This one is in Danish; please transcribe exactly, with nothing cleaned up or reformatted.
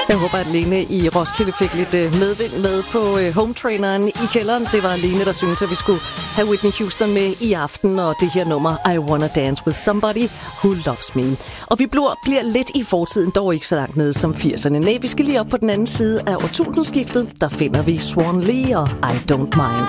Jeg håber, at Lene i Roskilde fik lidt medvind med på hometraineren i kælderen. Det var Lene, der syntes, at vi skulle have Whitney Houston med i aften, og det her nummer, I Wanna Dance With Somebody Who Loves Me. Og vi bliver, bliver lidt i fortiden, dog ikke så langt nede som firserne. Nej, vi skal lige op på den anden side af årtusindskiftet. Der finder vi Swan Lee og I Don't Mind.